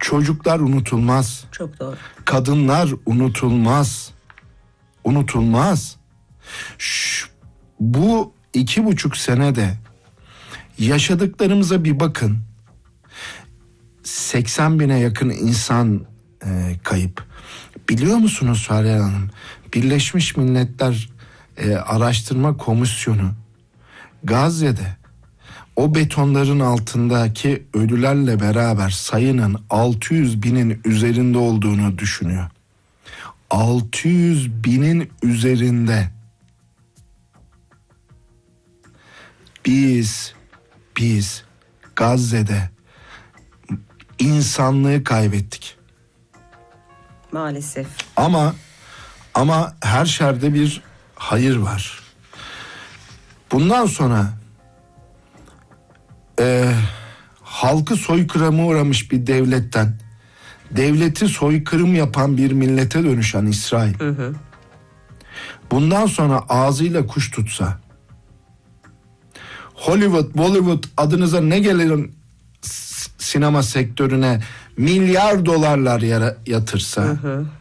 Çocuklar unutulmaz. Çok doğru. Kadınlar unutulmaz. Unutulmaz. Bu 2,5 senede yaşadıklarımıza bir bakın. 80 bine yakın insan kayıp. Biliyor musunuz Feryal Hanım? Birleşmiş Milletler Araştırma Komisyonu Gazze'de o betonların altındaki ölülerle beraber sayının 600 binin üzerinde olduğunu düşünüyor. 600 binin üzerinde. Biz Gazze'de insanlığı kaybettik. Maalesef. Ama her şerde bir hayır var. Bundan sonra halkı soykırıma uğramış bir devletten, devleti soykırım yapan bir millete dönüşen İsrail. Bundan sonra ağzıyla kuş tutsa, Hollywood, Bollywood adınıza ne gelir sinema sektörüne milyar dolarlar yatırsa,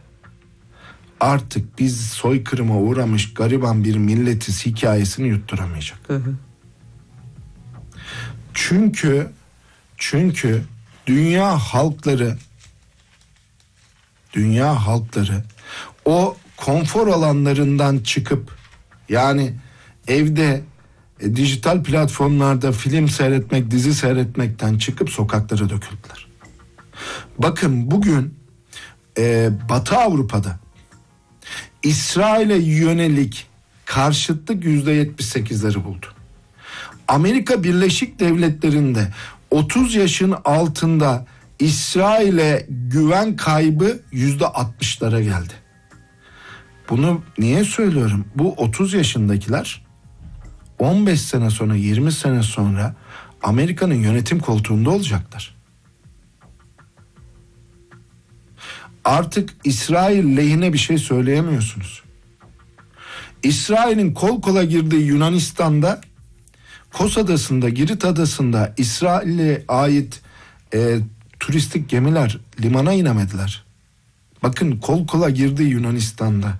artık biz soykırıma uğramış gariban bir milletiz hikayesini yutturamayacak. Çünkü dünya halkları o konfor alanlarından çıkıp, yani evde dijital platformlarda film seyretmek, dizi seyretmekten çıkıp sokaklara döküldüler. Bakın bugün Batı Avrupa'da İsrail'e yönelik karşıtlık %78'leri buldu. Amerika Birleşik Devletleri'nde 30 yaşın altında İsrail'e güven kaybı %60'lara geldi. Bunu niye söylüyorum? Bu 30 yaşındakiler 15 sene sonra, 20 sene sonra Amerika'nın yönetim koltuğunda olacaklar. Artık İsrail lehine bir şey söyleyemiyorsunuz. İsrail'in kol kola girdiği Yunanistan'da, Kos Adası'nda, Girit Adası'nda İsrail'e ait turistik gemiler limana inemediler. Bakın, kol kola girdiği Yunanistan'da.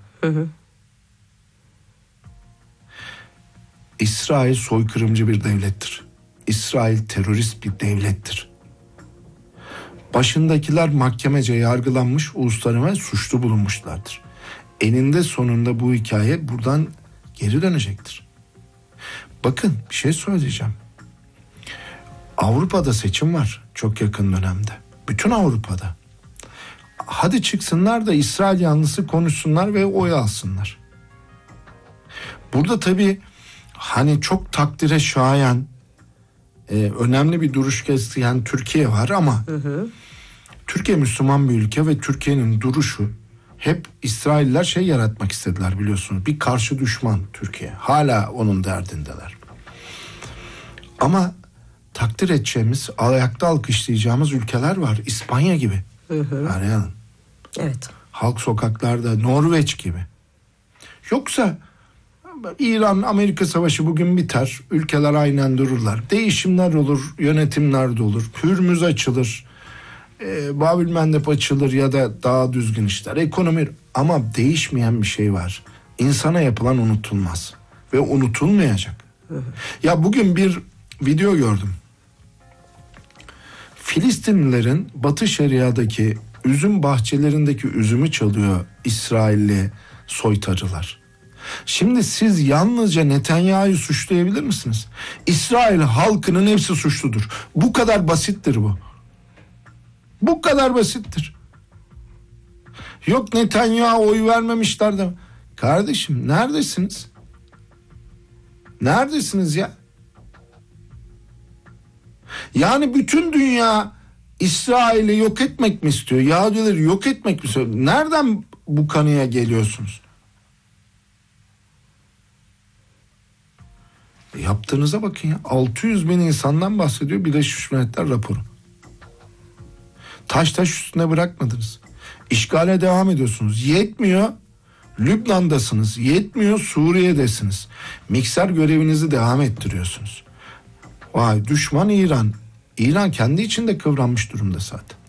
İsrail soykırımcı bir devlettir. İsrail terörist bir devlettir. Başındakiler mahkemece yargılanmış, uluslararası suçlu bulunmuşlardır. Eninde sonunda bu hikaye buradan geri dönecektir. Bakın, bir şey söyleyeceğim. Avrupa'da seçim var çok yakın dönemde. Bütün Avrupa'da. Hadi çıksınlar da İsrail yanlısı konuşsunlar ve oy alsınlar. Burada tabii hani çok takdire şayan önemli bir duruş gösteren Türkiye var ama Türkiye Müslüman bir ülke ve Türkiye'nin duruşu hep İsrailler yaratmak istediler, biliyorsunuz. Bir karşı düşman Türkiye. Hala onun derdindeler. Ama takdir edeceğimiz, ayakta alkışlayacağımız ülkeler var. İspanya gibi. Yani, evet. Halk sokaklarda, Norveç gibi. Yoksa İran-Amerika savaşı bugün biter. Ülkeler aynen dururlar. Değişimler olur, yönetimler de olur. Hürmüz açılır. Bab-el-Mandeb açılır ya da daha düzgün işler. Ekonomi, ama değişmeyen bir şey var. İnsana yapılan unutulmaz. Ve unutulmayacak. Ya bugün bir video gördüm. Filistinlilerin Batı Şeria'daki üzüm bahçelerindeki üzümü çalıyor İsrailli soytarılar. Şimdi siz yalnızca Netanyahu'yu suçlayabilir misiniz? İsrail halkının hepsi suçludur. Bu kadar basittir bu. Bu kadar basittir. Yok Netanyahu oy vermemişler de. Kardeşim, neredesiniz? Neredesiniz ya? Yani bütün dünya İsrail'i yok etmek mi istiyor? Yahudileri yok etmek mi istiyor? Nereden bu kanıya geliyorsunuz? Yaptığınıza bakın ya. 600 bin insandan bahsediyor Birleşmiş Milletler raporu. Taş üstüne bırakmadınız. İşgale devam ediyorsunuz. Yetmiyor, Lübnan'dasınız. Yetmiyor, Suriye'desiniz. Mikser görevinizi devam ettiriyorsunuz. Vay, düşman İran. İran kendi içinde kıvranmış durumda zaten.